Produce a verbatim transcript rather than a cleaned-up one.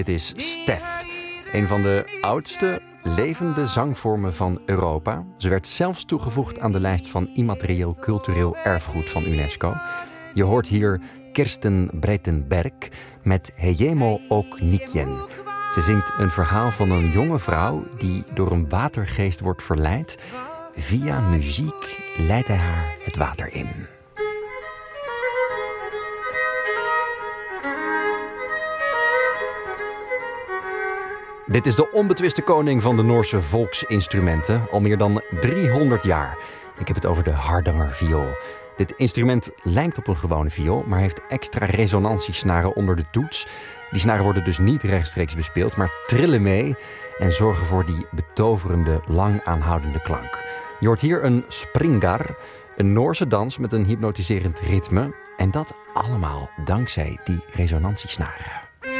Dit is Stef, een van de oudste levende zangvormen van Europa. Ze werd zelfs toegevoegd aan de lijst van immaterieel cultureel erfgoed van UNESCO. Je hoort hier Kirsten Breitenberg met Hejemo ok Nikjen. Ze zingt een verhaal van een jonge vrouw die door een watergeest wordt verleid. Via muziek leidt hij haar het water in. Dit is de onbetwiste koning van de Noorse volksinstrumenten, al meer dan driehonderd jaar. Ik heb het over de Hardangerviool. Dit instrument lijkt op een gewone viool, maar heeft extra resonantiesnaren onder de toets. Die snaren worden dus niet rechtstreeks bespeeld, maar trillen mee en zorgen voor die betoverende, lang aanhoudende klank. Je hoort hier een springar, een Noorse dans met een hypnotiserend ritme. En dat allemaal dankzij die resonantiesnaren.